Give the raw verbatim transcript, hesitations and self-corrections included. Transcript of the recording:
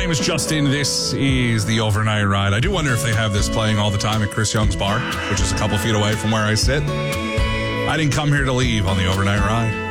name is Justin. This is the Overnight Ride. I do wonder if they have this playing all the time at Chris Young's bar, which is a couple feet away from where I sit. I didn't come here to leave on the Overnight Ride.